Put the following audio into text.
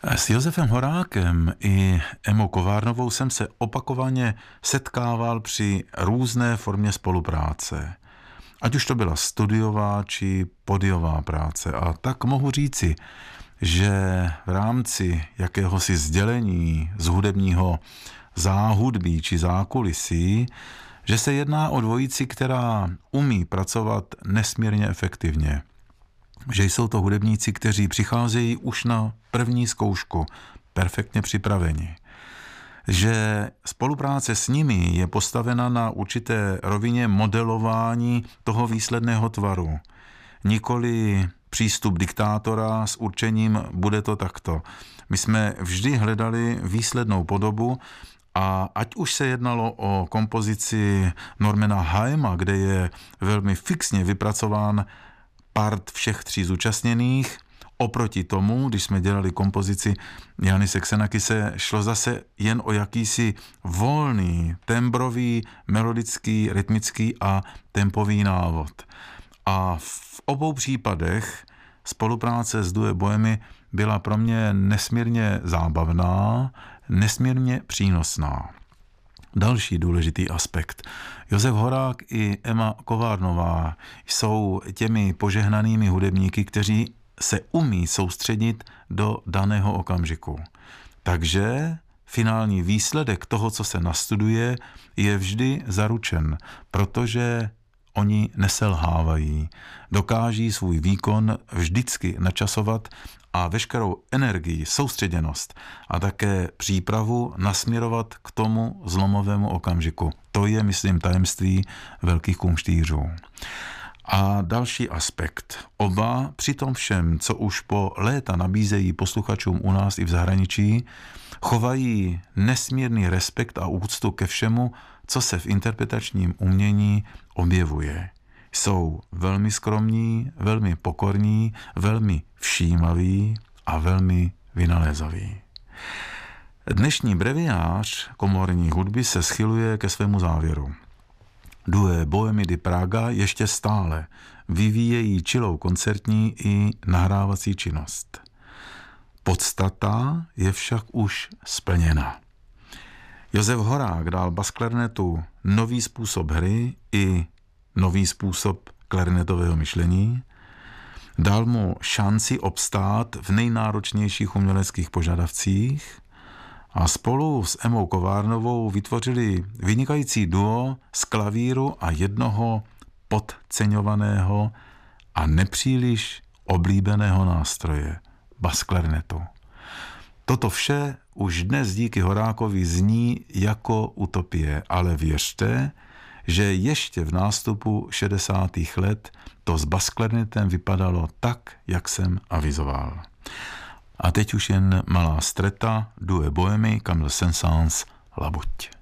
S Josefem Horákem i Emou Kovárnovou jsem se opakovaně setkával při různé formě spolupráce. Ať už to byla studiová či podiová práce. A tak mohu říci, že v rámci jakéhosi sdělení z hudebního záhudbí či zákulisí, že se jedná o dvojici, která umí pracovat nesmírně efektivně. Že jsou to hudebníci, kteří přicházejí už na první zkoušku perfektně připraveni. Že spolupráce s nimi je postavena na určité rovině modelování toho výsledného tvaru. Nikoli přístup diktátora s určením bude to takto. My jsme vždy hledali výslednou podobu a ať už se jednalo o kompozici Normana Haima, kde je velmi fixně vypracován part všech tří zúčastněných. Oproti tomu, když jsme dělali kompozici Yanise Xenakise, šlo zase jen o jakýsi volný, tembrový, melodický, rytmický a tempový návod. A v obou případech spolupráce s Due Bohemy byla pro mě nesmírně zábavná, nesmírně přínosná. Další důležitý aspekt. Josef Horák i Ema Kovárnová jsou těmi požehnanými hudebníky, kteří se umí soustředit do daného okamžiku. Takže finální výsledek toho, co se nastuduje, je vždy zaručen, protože oni neselhávají. Dokáží svůj výkon vždycky načasovat a veškerou energii, soustředěnost a také přípravu nasměrovat k tomu zlomovému okamžiku. To je, myslím, tajemství velkých kumštýřů. A další aspekt. Oba při tom všem, co už po léta nabízejí posluchačům u nás i v zahraničí, chovají nesmírný respekt a úctu ke všemu, co se v interpretačním umění objevuje. Jsou velmi skromní, velmi pokorní, velmi všímaví a velmi vynalézaví. Dnešní breviář komorní hudby se schyluje ke svému závěru. Due Bohemy di Praga ještě stále vyvíjejí čilou koncertní i nahrávací činnost. Podstata je však už splněna. Josef Horák dal basklarinetu nový způsob hry i nový způsob klarinetového myšlení, dal mu šanci obstát v nejnáročnějších uměleckých požadavcích a spolu s Emou Kovárnovou vytvořili vynikající duo z klavíru a jednoho podceňovaného a nepříliš oblíbeného nástroje, basklarinetu. Toto vše už dnes díky Horákovi zní jako utopie, ale věřte, že ještě v nástupu 60. let to s basklarinetem vypadalo tak, jak jsem avizoval. A teď už jen malá streta Due Bohemy, Camille Saint-Saëns, La Butte.